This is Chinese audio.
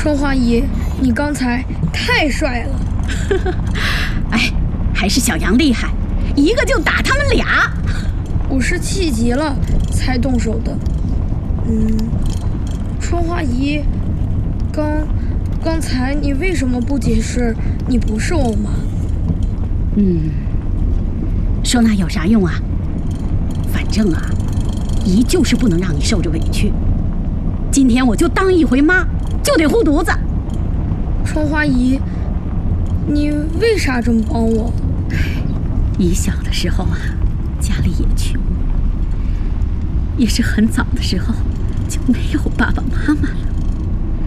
春花姨，你刚才太帅了。 哎，还是小杨厉害，一个就打他们俩。 我是气急了才动手的。春花姨，刚才你为什么不解释你不是我妈？ 说那有啥用啊？反正啊，姨就是不能让你受着委屈。今天我就当一回妈，就得护犊子。 春花姨，你为啥这么帮我？ 姨小的时候啊，家里也穷，也是很早的时候就没有爸爸妈妈了。